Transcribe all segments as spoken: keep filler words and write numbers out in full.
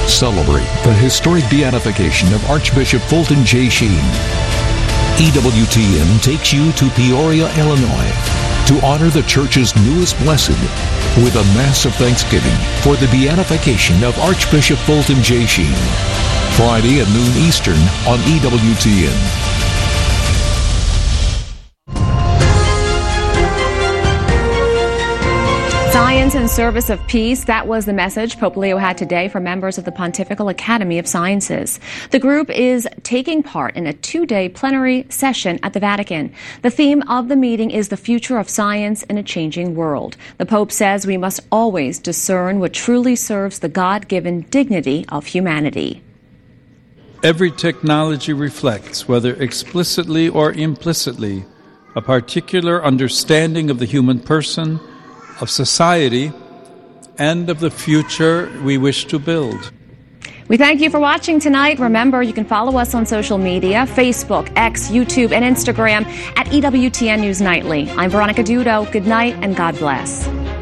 celebrate the historic beatification of Archbishop Fulton J. Sheen. E W T N takes you to Peoria, Illinois, to honor the church's newest blessed with a Mass of Thanksgiving for the beatification of Archbishop Fulton J. Sheen. Friday at noon Eastern on E W T N. Science in service of peace. That was the message Pope Leo had today for members of the Pontifical Academy of Sciences. The group is taking part in a two-day plenary session at the Vatican. The theme of the meeting is the future of science in a changing world. The Pope says we must always discern what truly serves the God-given dignity of humanity. Every technology reflects, whether explicitly or implicitly, a particular understanding of the human person, of society, and of the future we wish to build. We thank you for watching tonight. Remember, you can follow us on social media, Facebook, X, YouTube, and Instagram at E W T N News Nightly. I'm Veronica Dudo. Good night and God bless.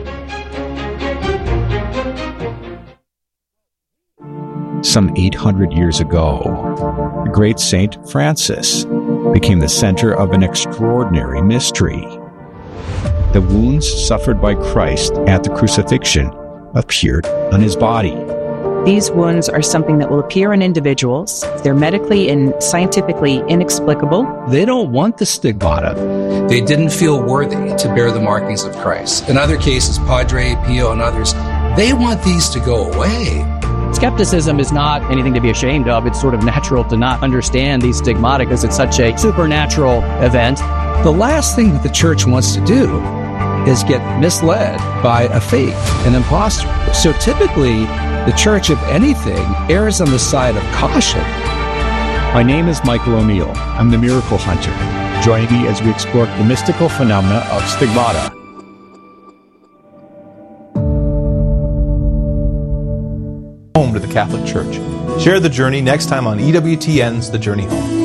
Some eight hundred years ago, the great Saint Francis became the center of an extraordinary mystery. The wounds suffered by Christ at the crucifixion appeared on his body. These wounds are something that will appear in individuals. They're medically and scientifically inexplicable. They don't want the stigmata. They didn't feel worthy to bear the markings of Christ. In other cases, Padre Pio and others, they want these to go away. Skepticism is not anything to be ashamed of. It's sort of natural to not understand these stigmata because it's such a supernatural event. The last thing that the church wants to do is get misled by a fake, an imposter. So typically, the church, if anything, errs on the side of caution. My name is Michael O'Neill. I'm the Miracle Hunter. Join me as we explore the mystical phenomena of stigmata. Home to the Catholic Church. Share the journey next time on E W T N's The Journey Home.